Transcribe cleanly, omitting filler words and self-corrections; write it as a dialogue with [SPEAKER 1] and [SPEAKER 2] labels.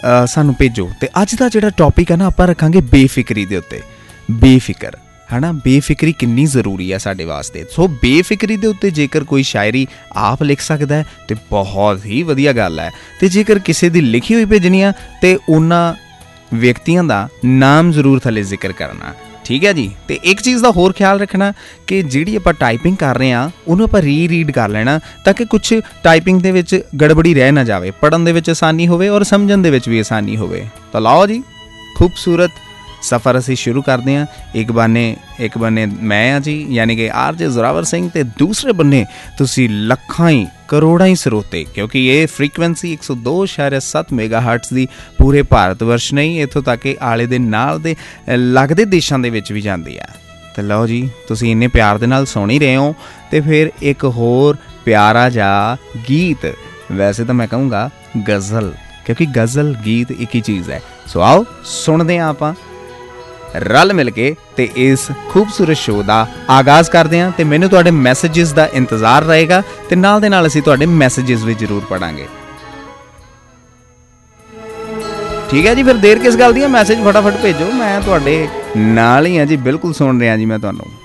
[SPEAKER 1] सानू भेजो। तो अज का जिहड़ा टॉपिक है ना आपां रखांगे बेफिक्री दे उत्ते। बेफिक्र है ना, बेफिक्री कितनी ज़रूरी है साडे वास्ते। सो बेफिक्री दे उत्ते जेकर कोई शायरी आप लिख सकदा है तो बहुत ही वधिया गल है। तो जेकर किसी दी लिखी हुई भेजनी है तो उन्हां व्यक्तियों का नाम जरूर थले जिक्र करना, ठीक है जी। तो एक चीज़ का होर ख्याल रखना कि जिहड़ी आपां टाइपिंग कर रहे हैं उन्होंने आपां रीड कर लेना ताकि कुछ टाइपिंग दे विच गड़बड़ी रह ना जाए, पढ़न दे विच आसानी होवे और समझण दे विच भी आसानी होवे। तो लाओ जी, खूबसूरत सफ़र असी शुरू करते हैं। एक बन्ने मैं हाँ जी यानी कि RJ जोरावर सिंह, तो दूसरे बन्ने तुसी लखां ही करोड़ां ही स्रोते, क्योंकि ये फ्रीकुएंसी 102.7 मेगाहर्ट्ज़ की पूरे भारत वर्ष नहीं इत्थों तक कि आले दे नाल दे लगदे देशां दे विच भी जांदी है। तो लो जी, तुसी इन्ने प्यार दे नाल सुन ही रहे हो, तो फिर एक होर प्यारा जा गीत, वैसे तो मैं कहूँगा गज़ल, क्योंकि गज़ल गीत एक ही चीज़ है। सो आओ सुनते हैं आपां रल मिल के ते इस खूबसूरत शो का आगाज़ करते हैं। तो मैनू तुहाडे मैसेजेस का इंतज़ार रहेगा, तो नाल दे नाल असीं तुहाडे मैसेजेस भी जरूर पढ़ांगे, ठीक है जी। फिर देर किस गल दी है, मैसेज फटाफट भेजो, मैं तुहाडे नाल ही हाँ जी, बिल्कुल सुन रहा जी मैं तुहानूं।